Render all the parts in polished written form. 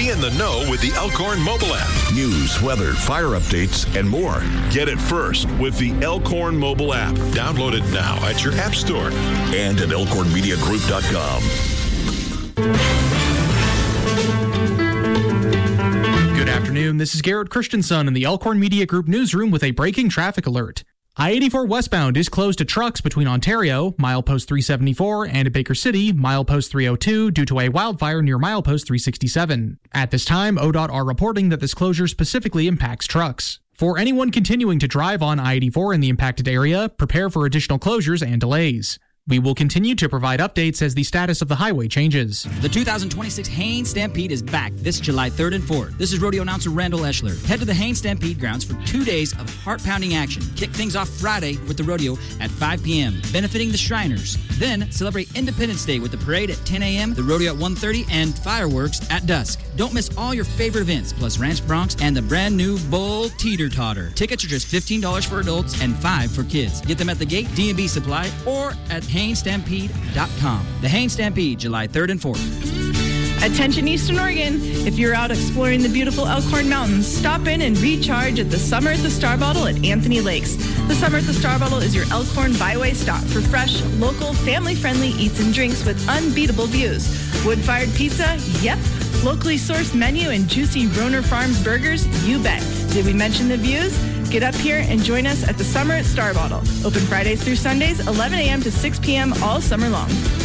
Be in the know with the Elkhorn mobile app. News, weather, fire updates, and more. Get it first with the Elkhorn mobile app. Download it now at your app store and at elkhornmediagroup.com. Good afternoon. This is Garrett Christensen in the Elkhorn Media Group newsroom with a breaking traffic alert. I-84 westbound is closed to trucks between Ontario, milepost 374, and Baker City, milepost 302, due to a wildfire near milepost 367. At this time, ODOT are reporting that this closure specifically impacts trucks. For anyone continuing to drive on I-84 in the impacted area, prepare for additional closures and delays. We will continue to provide updates as the status of the highway changes. The 2026 Haines Stampede is back this July 3rd and 4th. This is rodeo announcer Randall Eschler. Head to the Haines Stampede grounds for 2 days of heart-pounding action. Kick things off Friday with the rodeo at 5 p.m., benefiting the Shriners. Then celebrate Independence Day with the parade at 10 a.m., the rodeo at 1:30, and fireworks at dusk. Don't miss all your favorite events, plus Ranch Bronx and the brand new Bull Teeter Totter. Tickets are just $15 for adults and $5 for kids. Get them at the gate, D&B Supply, or at HainesStampede.com. The Haines Stampede, July 3rd and 4th. Attention Eastern Oregon, if you're out exploring the beautiful Elkhorn Mountains, stop in and recharge at the Summer at the Star Bottle at Anthony Lakes. The Summer at the Star Bottle is your Elkhorn byway stop for fresh, local, family-friendly eats and drinks with unbeatable views. Wood-fired pizza? Yep. Locally sourced menu and juicy Roner Farms burgers? You bet. Did we mention the views? Get up here and join us at the Summer at Star Bottle. Open Fridays through Sundays, 11 a.m. to 6 p.m. all summer long.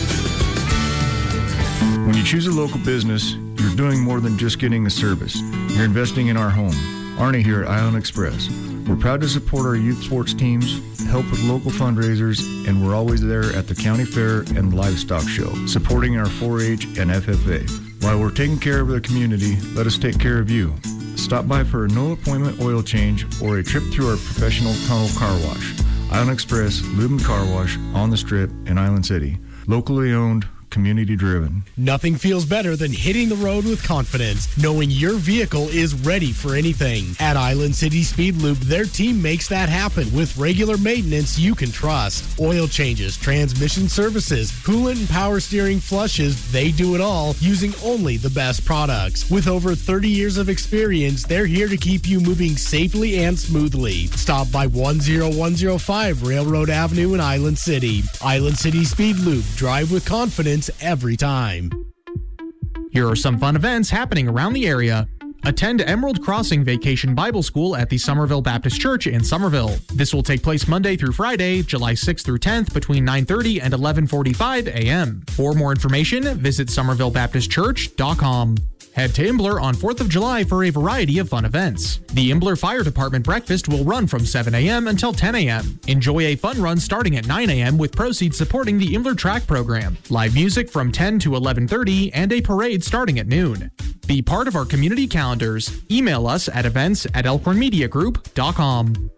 When you choose a local business, you're doing more than just getting a service. You're investing in our home. Arnie here at Island Express. We're proud to support our youth sports teams, help with local fundraisers, and we're always there at the county fair and livestock show, supporting our 4-H and FFA. While we're taking care of the community, let us take care of you. Stop by for a no-appointment oil change or a trip through our professional tunnel car wash. Island Express, Lube and Car Wash, on the Strip in Island City. Locally owned, community-driven. Nothing feels better than hitting the road with confidence, knowing your vehicle is ready for anything. At Island City Speed Lube, their team makes that happen with regular maintenance you can trust. Oil changes, transmission services, coolant and power steering flushes, they do it all using only the best products. With over 30 years of experience, they're here to keep you moving safely and smoothly. Stop by 10105 Railroad Avenue in Island City. Island City Speed Lube. Drive with confidence every time. Here are some fun events happening around the area. Attend Emerald Crossing Vacation Bible School at the Somerville Baptist Church in Somerville. This will take place Monday through Friday, July 6th through 10th between 9:30 and 11:45 a.m. For more information, visit somervillebaptistchurch.com. Head to Imbler on 4th of July for a variety of fun events. The Imbler Fire Department breakfast will run from 7 a.m. until 10 a.m. Enjoy a fun run starting at 9 a.m. with proceeds supporting the Imbler Track program. Live music from 10 to 11:30 and a parade starting at noon. Be part of our community calendars. Email us at events@elkhornmediagroup.com.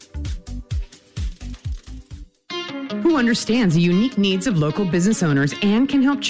Who understands the unique needs of local business owners and can help